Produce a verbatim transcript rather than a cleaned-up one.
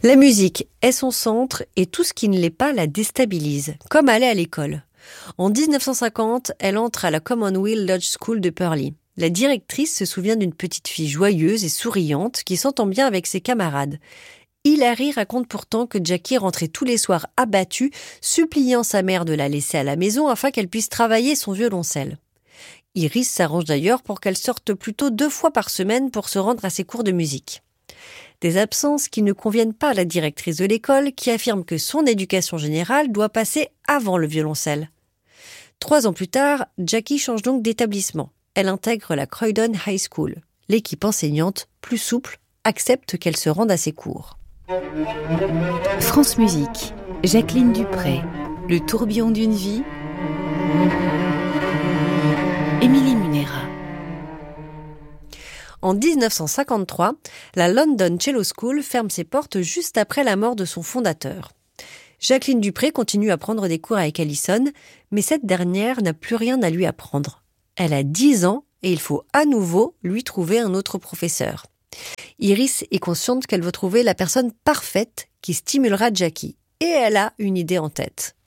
La musique est son centre et tout ce qui ne l'est pas la déstabilise, comme aller à l'école. En dix-neuf cent cinquante, elle entre à la Commonweal Lodge School de Purley. La directrice se souvient d'une petite fille joyeuse et souriante qui s'entend bien avec ses camarades. Hilary raconte pourtant que Jackie rentrait tous les soirs abattue, suppliant sa mère de la laisser à la maison afin qu'elle puisse travailler son violoncelle. Iris s'arrange d'ailleurs pour qu'elle sorte plutôt deux fois par semaine pour se rendre à ses cours de musique. Des absences qui ne conviennent pas à la directrice de l'école qui affirme que son éducation générale doit passer avant le violoncelle. Trois ans plus tard, Jackie change donc d'établissement. Elle intègre la Croydon High School. L'équipe enseignante, plus souple, accepte qu'elle se rende à ses cours. France Musique, Jacqueline Dupré, Le tourbillon d'une vie, Émilie Munera. En dix-neuf cent cinquante-trois, la London Cello School ferme ses portes juste après la mort de son fondateur. Jacqueline Dupré continue à prendre des cours avec Allison, mais cette dernière n'a plus rien à lui apprendre. Elle a dix ans et il faut à nouveau lui trouver un autre professeur. Iris est consciente qu'elle veut trouver la personne parfaite qui stimulera Jackie. Et elle a une idée en tête.